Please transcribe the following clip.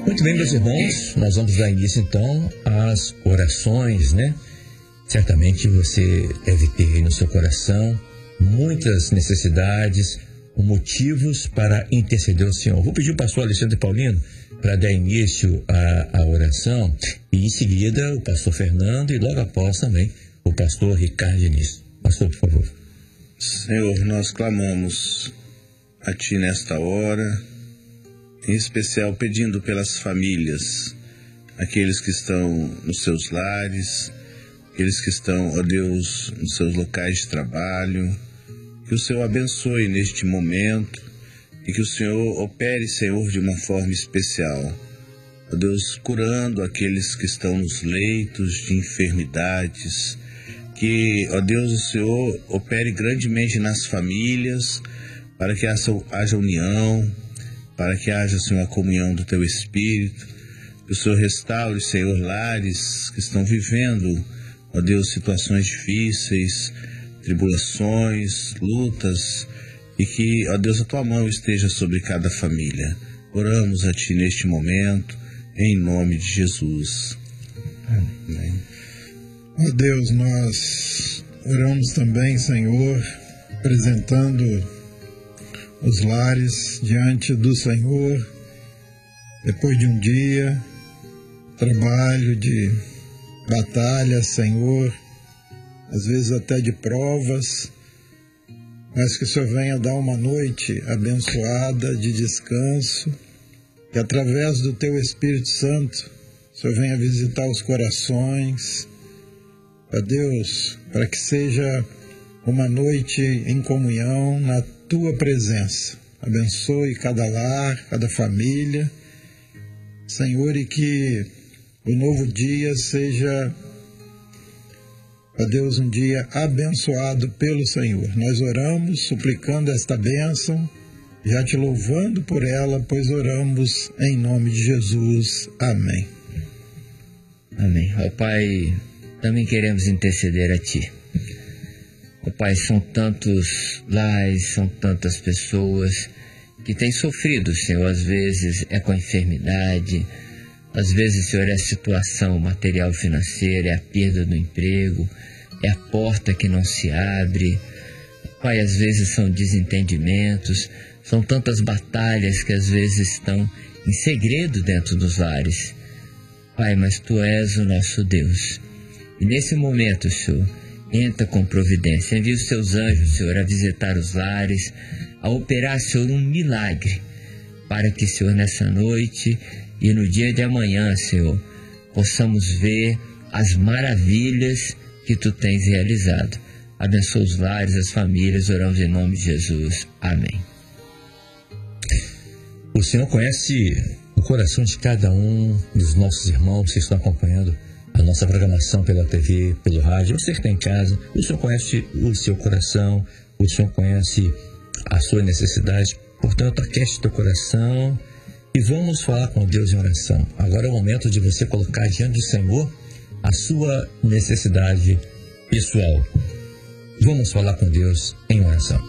Muito bem, meus irmãos, nós vamos dar início então às orações, né? Certamente você deve ter aí no seu coração muitas necessidades, motivos para interceder ao Senhor. Vou pedir o pastor Alexandre Paulino para dar início à oração e em seguida o pastor Fernando e logo após também o pastor Ricardo Diniz. Pastor, por favor. Senhor, nós clamamos a Ti nesta hora, em especial pedindo pelas famílias, aqueles que estão nos seus lares, aqueles que estão, ó Deus, nos seus locais de trabalho, que o Senhor abençoe neste momento e que o Senhor opere, Senhor, de uma forma especial. Ó Deus, curando aqueles que estão nos leitos de enfermidades, que, ó Deus, o Senhor opere grandemente nas famílias, para que haja união, para que haja, Senhor, a comunhão do Teu Espírito, que o Senhor restaure, Senhor, lares que estão vivendo, ó Deus, situações difíceis, tribulações, lutas, e que, ó Deus, a Tua mão esteja sobre cada família. Oramos a Ti neste momento, em nome de Jesus. Amém. Ó Deus, nós oramos também, Senhor, apresentando os lares diante do Senhor, depois de um dia, trabalho de batalha, Senhor, às vezes até de provas, mas que o Senhor venha dar uma noite abençoada de descanso, que através do Teu Espírito Santo, o Senhor venha visitar os corações, ó Deus, para que seja uma noite em comunhão na Tua presença. Abençoe cada lar, cada família, Senhor, e que o novo dia seja, ó Deus, um dia abençoado pelo Senhor. Nós oramos suplicando esta bênção, já Te louvando por ela, pois oramos em nome de Jesus. Amém. Amém. Ó Pai, também queremos interceder a Ti. Ó Pai, são tantos lares, são tantas pessoas que têm sofrido, Senhor, às vezes é com a enfermidade, às vezes, Senhor, é a situação material financeira, é a perda do emprego, é a porta que não se abre. Pai, às vezes são desentendimentos, são tantas batalhas que às vezes estão em segredo dentro dos lares. Pai, mas Tu és o nosso Deus. E nesse momento, Senhor, entra com providência. Envia os Teus anjos, Senhor, a visitar os lares, a operar, Senhor, um milagre, para que, Senhor, nessa noite e no dia de amanhã, Senhor, possamos ver as maravilhas que Tu tens realizado. Abençoa os lares, as famílias, oramos em nome de Jesus. Amém. O Senhor conhece o coração de cada um dos nossos irmãos que estão acompanhando a nossa programação pela TV, pelo rádio. Você que está em casa, o Senhor conhece o seu coração, o Senhor conhece a sua necessidade. Portanto, aquece teu coração e vamos falar com Deus em oração. Agora é o momento de você colocar diante do Senhor a sua necessidade pessoal. Vamos falar com Deus em oração.